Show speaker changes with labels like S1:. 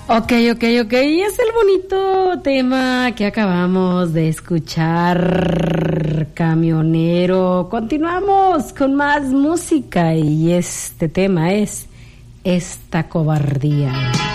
S1: Ok. Es el bonito tema que acabamos de escuchar, camionero. Continuamos con más música y este tema es Esta Cobardía.